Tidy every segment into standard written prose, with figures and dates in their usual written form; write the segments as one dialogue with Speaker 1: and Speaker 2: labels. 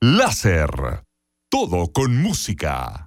Speaker 1: Láser. Todo con música.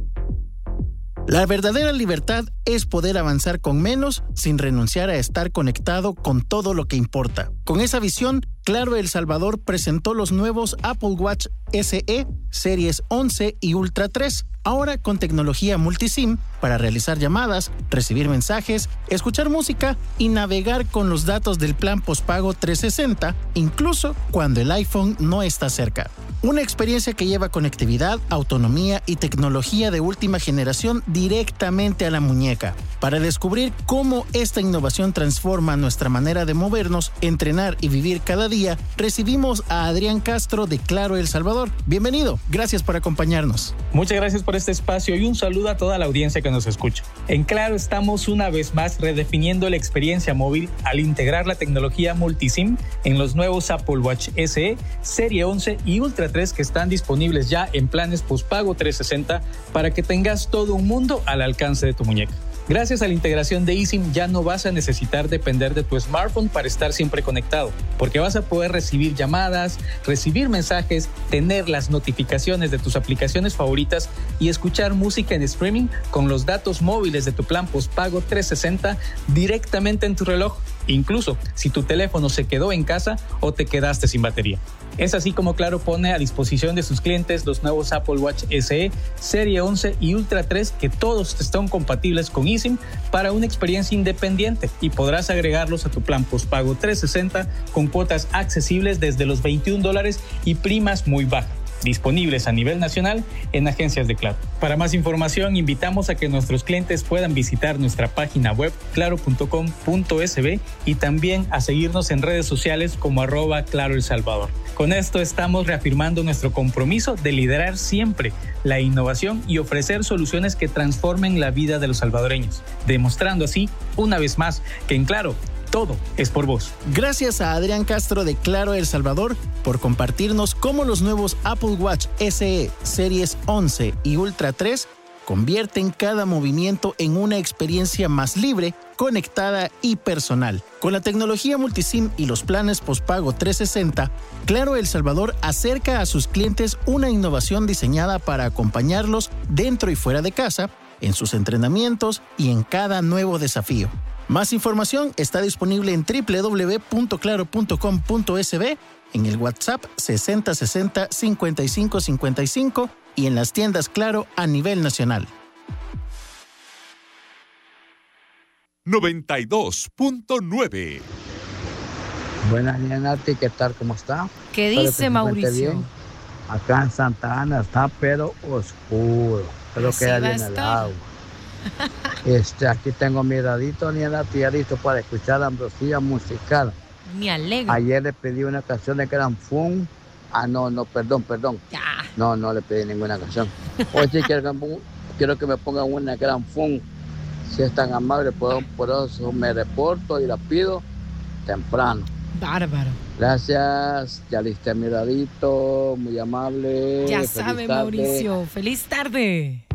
Speaker 2: La verdadera libertad es poder avanzar con menos sin renunciar a estar conectado con todo lo que importa. Con esa visión, Claro El Salvador presentó los nuevos Apple Watch SE, Series 11 y Ultra 3, ahora con tecnología multisim para realizar llamadas, recibir mensajes, escuchar música y navegar con los datos del plan postpago 360, incluso cuando el iPhone no está cerca. Una experiencia que lleva conectividad, autonomía y tecnología de última generación directamente a la muñeca. Para descubrir cómo esta innovación transforma nuestra manera de movernos, entrenar y vivir cada día, recibimos a Adrián Castro de Claro El Salvador. Bienvenido, gracias por acompañarnos.
Speaker 3: Muchas gracias por este espacio y un saludo a toda la audiencia que nos escucha. En Claro estamos una vez más redefiniendo la experiencia móvil al integrar la tecnología multisim en los nuevos Apple Watch SE, Serie 11 y Ultra 3 que están disponibles ya en planes postpago 360 para que tengas todo un mundo al alcance de tu muñeca. Gracias a la integración de eSIM ya no vas a necesitar depender de tu smartphone para estar siempre conectado, porque vas a poder recibir llamadas, recibir mensajes, tener las notificaciones de tus aplicaciones favoritas y escuchar música en streaming con los datos móviles de tu plan postpago 360 directamente en tu reloj, incluso si tu teléfono se quedó en casa o te quedaste sin batería. Es así como Claro pone a disposición de sus clientes los nuevos Apple Watch SE, Serie 11 y Ultra 3 que todos están compatibles con eSIM para una experiencia independiente y podrás agregarlos a tu plan postpago 360 con cuotas accesibles desde los $21 y primas muy bajas. Disponibles a nivel nacional en agencias de Claro. Para más información, invitamos a que nuestros clientes puedan visitar nuestra página web claro.com.sb y también a seguirnos en redes sociales como @ClaroElSalvador. Con esto estamos reafirmando nuestro compromiso de liderar siempre la innovación y ofrecer soluciones que transformen la vida de los salvadoreños, demostrando así, una vez más, que en Claro, todo es por vos.
Speaker 2: Gracias a Adrián Castro de Claro El Salvador por compartirnos cómo los nuevos Apple Watch SE, Series 11 y Ultra 3 convierten cada movimiento en una experiencia más libre, conectada y personal. Con la tecnología multisim y los planes postpago 360, Claro El Salvador acerca a sus clientes una innovación diseñada para acompañarlos dentro y fuera de casa, en sus entrenamientos y en cada nuevo desafío. Más información está disponible en www.claro.com.sb, en el WhatsApp 6060 5555 y en las tiendas Claro a nivel nacional.
Speaker 1: 92.9.
Speaker 4: Buenas, Nati, ¿qué tal? ¿Cómo está?
Speaker 5: ¿Qué dice Mauricio?
Speaker 4: Bien. Acá en Santa Ana está pero oscuro. Espero que haya bien el agua. Aquí tengo mi radito, Nati, ya listo para escuchar la ambrosía musical.
Speaker 5: Me alegro.
Speaker 4: Ayer le pedí una canción de Gran Fun. Perdón.
Speaker 5: Ya.
Speaker 4: No le pedí ninguna canción. Hoy sí quiero que me pongan una Gran Fun. Si es tan amable, por eso me reporto y la pido temprano.
Speaker 5: Bárbaro.
Speaker 4: Gracias, ya listé mi radito, muy amable.
Speaker 5: Ya sabe, Mauricio. Feliz tarde.